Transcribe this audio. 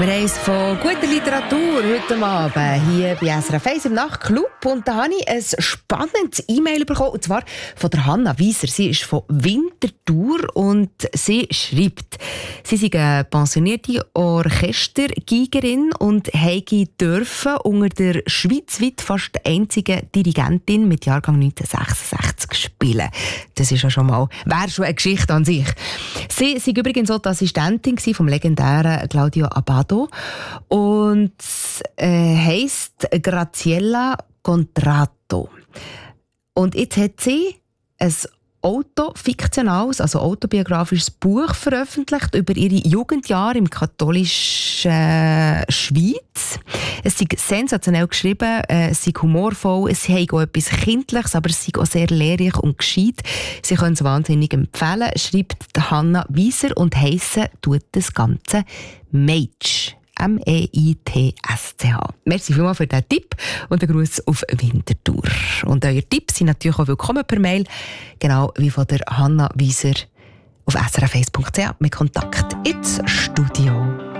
Wir haben es von guter Literatur heute Abend hier bei SRF 1 im Nachtclub. Und da habe ich ein spannendes E-Mail bekommen, und zwar von der Hanna Wieser. Sie ist von Winterthur und sie schreibt, sie sei eine pensionierte Orchestergeigerin und hätte dürfen unter der schweizweit fast einzigen Dirigentin mit Jahrgang 1966 spielen. Das ist ja schon mal, wäre schon eine Geschichte an sich. Sie war übrigens auch die Assistentin vom legendären Claudio Abbado und heisst Graziella Contratto. Und jetzt hat sie ein autofiktionales, also autobiografisches Buch veröffentlicht über ihre Jugendjahre im katholischen Schweiz. Es ist sensationell geschrieben, es ist humorvoll, es hat auch etwas Kindliches, aber es ist auch sehr lehrreich und gescheit. Sie können es wahnsinnig empfehlen, schreibt Hanna Wieser, und heissen tut das Ganze Meitsch. M-E-I-T-S-C-H. Merci vielmals für diesen Tipp und einen Gruß auf Winterthur. Und eure Tipps sind natürlich auch willkommen per Mail, genau wie von der Hanna Wieser auf srf1.ch mit Kontakt ins Studio.